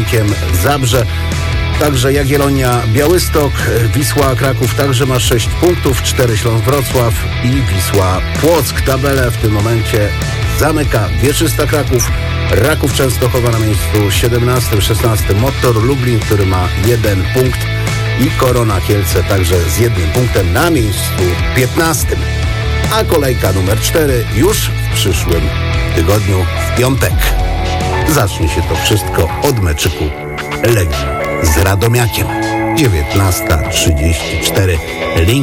Górnikiem Zabrze. Także Jagiellonia Białystok, Wisła Kraków także ma 6 punktów, 4 Śląsk Wrocław i Wisła Płock. Tabelę w tym momencie zamyka Wieczysta Kraków, Raków Częstochowa na miejscu 17, 16 Motor Lublin, który ma 1 punkt i Korona Kielce także z 1 punktem na miejscu 15. A kolejka numer 4 już w przyszłym tygodniu, w piątek. Zacznie się to wszystko od meczyku Legii z Radomiakiem. 19:34. Link